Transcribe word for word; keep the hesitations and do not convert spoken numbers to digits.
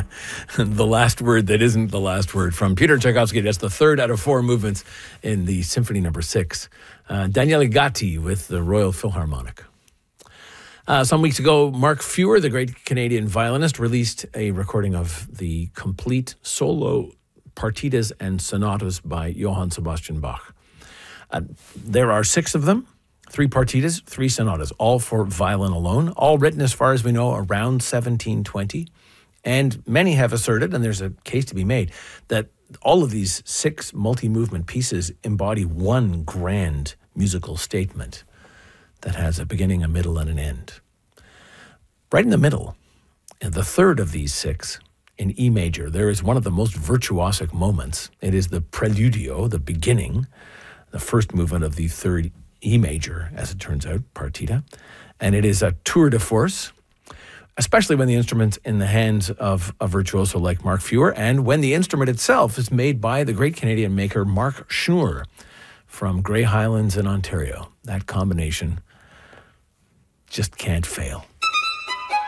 the last word that isn't the last word from Peter Tchaikovsky. That's the third out of four movements in the Symphony Number Six. Uh, Daniele Gatti with the Royal Philharmonic. Uh, some weeks ago, Mark Feuer, the great Canadian violinist, released a recording of the complete solo partitas and sonatas by Johann Sebastian Bach. Uh, there are six of them, three partitas, three sonatas, all for violin alone, all written, as far as we know, around seventeen twenty. And many have asserted, and there's a case to be made, that all of these six multi-movement pieces embody one grand musical statement that has a beginning, a middle, and an end. Right in the middle, in the third of these six, in E major, there is one of the most virtuosic moments. It is the preludio, the beginning, the first movement of the third E major, as it turns out, partita. And it is a tour de force, especially when the instrument's in the hands of a virtuoso like Mark Feuer, and when the instrument itself is made by the great Canadian maker Mark Schnur from Grey Highlands in Ontario. That combination just can't fail.